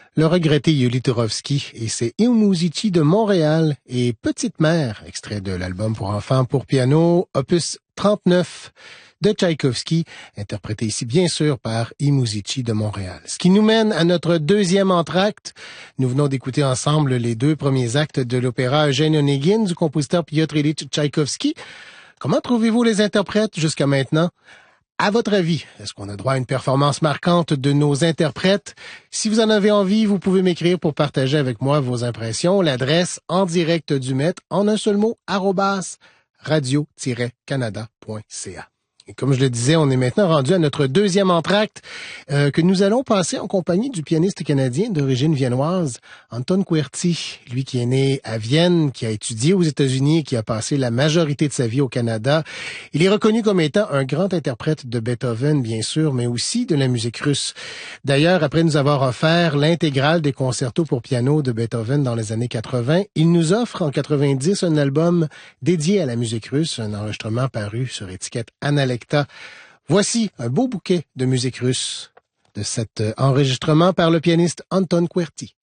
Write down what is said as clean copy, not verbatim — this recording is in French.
le regretté Yuli Turovsky et ses I-Muzici de Montréal et Petite Mère, extrait de l'album pour enfants pour piano, opus 39 de Tchaïkovski, interprété ici bien sûr par I-Muzici de Montréal. Ce qui nous mène à notre deuxième entracte. Nous venons d'écouter ensemble les deux premiers actes de l'opéra Eugène Onégine du compositeur Piotr Ilyich Tchaïkovski. Comment trouvez-vous les interprètes jusqu'à maintenant? À votre avis, est-ce qu'on a droit à une performance marquante de nos interprètes? Si vous en avez envie, vous pouvez m'écrire pour partager avec moi vos impressions. L'adresse en direct du Met, en un seul mot, @radio-canada.ca. Et comme je le disais, on est maintenant rendu à notre deuxième entracte que nous allons passer en compagnie du pianiste canadien d'origine viennoise, Anton Kuerti. Lui qui est né à Vienne, qui a étudié aux États-Unis et qui a passé la majorité de sa vie au Canada. Il est reconnu comme étant un grand interprète de Beethoven, bien sûr, mais aussi de la musique russe. D'ailleurs, après nous avoir offert l'intégrale des concertos pour piano de Beethoven dans les années 80, il nous offre en 90 un album dédié à la musique russe, un enregistrement paru sur étiquette Analecta. Voici un beau bouquet de musique russe de cet enregistrement par le pianiste Anton Kuerti.